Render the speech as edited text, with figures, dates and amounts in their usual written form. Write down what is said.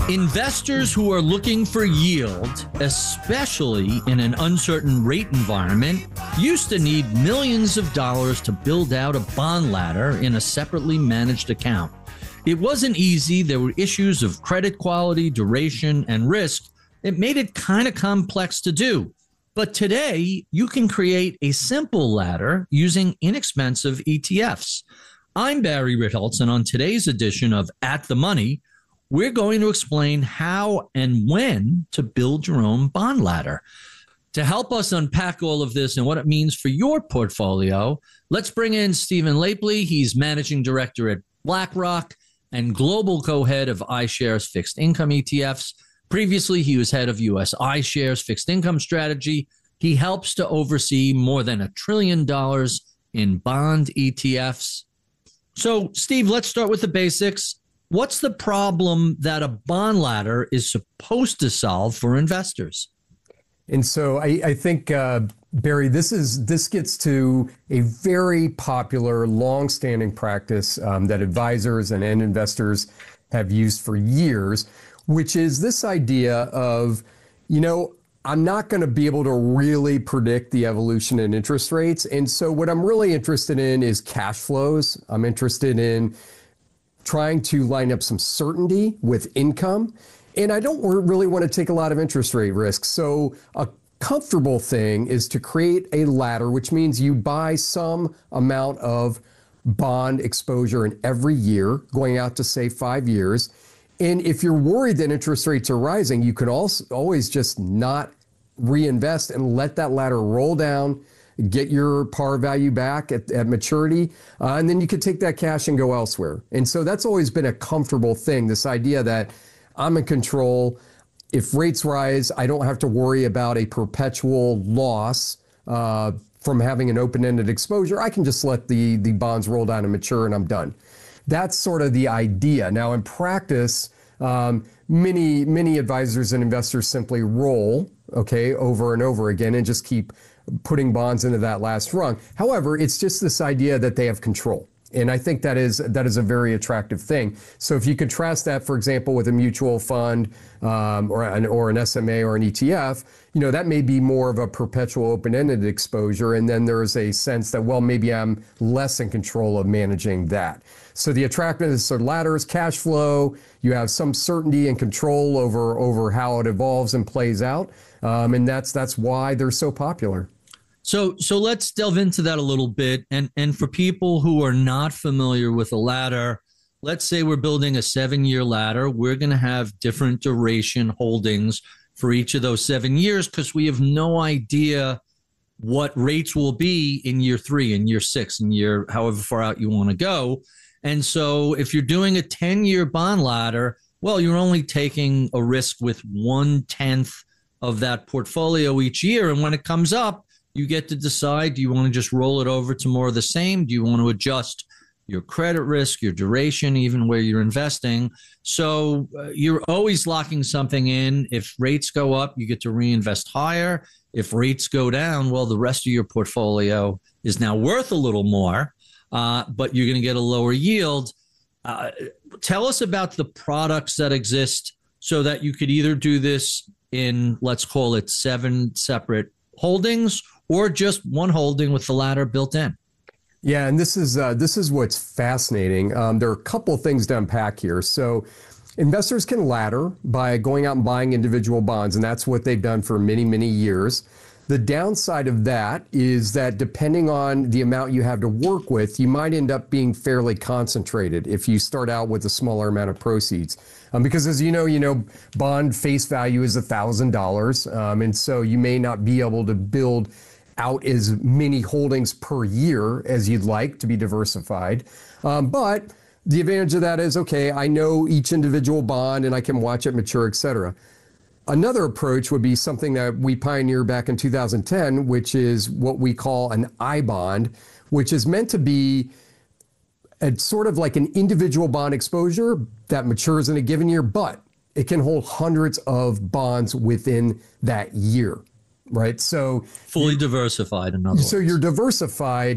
Investors who are looking for yield, especially in an uncertain rate environment, used to need millions of dollars to build out a bond ladder in a separately managed account. It wasn't easy. There were issues of credit quality, duration, and risk. It made it kind of complex to do. But today, you can create a simple ladder using inexpensive ETFs. I'm Barry Ritholtz, and on today's edition of At the Money, we're going to explain how and when to build your own bond ladder. To help us unpack all of this and what it means for your portfolio, let's bring in Stephen Lapley. He's Managing Director at BlackRock and Global Co-Head of iShares Fixed Income ETFs. Previously, he was head of U.S. iShares Fixed Income Strategy. He helps to oversee more than $1 trillion in bond ETFs. So, Steve, let's start with the basics. What's the problem that a bond ladder is supposed to solve for investors? And so I think, Barry, this gets to a very popular, long-standing practice that advisors and end investors have used for years, which is this idea of, I'm not going to be able to really predict the evolution in interest rates. And so what I'm really interested in is cash flows. I'm interested in trying to line up some certainty with income. And I don't really want to take a lot of interest rate risk. So a comfortable thing is to create a ladder, which means you buy some amount of bond exposure in every year, going out to say 5 years. And if you're worried that interest rates are rising, you can also always just not reinvest and let that ladder roll down, get your par value back at maturity, and then you could take that cash and go elsewhere. And so that's always been a comfortable thing, this idea that I'm in control. If rates rise, I don't have to worry about a perpetual loss from having an open-ended exposure. I can just let the bonds roll down and mature and I'm done. That's sort of the idea. Now in practice, many advisors and investors simply roll, over and over again and just keep putting bonds into that last rung. However, it's just this idea that they have control. And I think that is a very attractive thing. So if you contrast that, for example, with a mutual fund or an SMA or an ETF, that may be more of a perpetual open-ended exposure. And then there's a sense that, well, maybe I'm less in control of managing that. So the attractiveness of ladders, cash flow, you have some certainty and control over how it evolves and plays out. And that's why they're so popular. So let's delve into that a little bit. And for people who are not familiar with a ladder, let's say we're building a 7-year ladder. We're going to have different duration holdings for each of those 7 years because we have no idea what rates will be in year 3 and year 6 and year however far out you want to go. And so if you're doing a 10-year bond ladder, well, you're only taking a risk with 1/10 of that portfolio each year. And when it comes up, you get to decide, do you want to just roll it over to more of the same? Do you want to adjust your credit risk, your duration, even where you're investing? So you're always locking something in. If rates go up, you get to reinvest higher. If rates go down, well, the rest of your portfolio is now worth a little more, but you're going to get a lower yield. Tell us about the products that exist so that you could either do this in, let's call it 7 separate holdings, or just one holding with the ladder built in. Yeah, and this is what's fascinating. There are a couple of things to unpack here. So investors can ladder by going out and buying individual bonds, and that's what they've done for many, many years. The downside of that is that depending on the amount you have to work with, you might end up being fairly concentrated if you start out with a smaller amount of proceeds. Because as you know, bond face value is $1,000. And so you may not be able to build out as many holdings per year as you'd like to be diversified. But the advantage of that is, okay, I know each individual bond and I can watch it mature, et cetera. Another approach would be something that we pioneered back in 2010, which is what we call an I-bond, which is meant to be a sort of like an individual bond exposure that matures in a given year, but it can hold hundreds of bonds within that year, right? So fully diversified, in other words. So you're diversified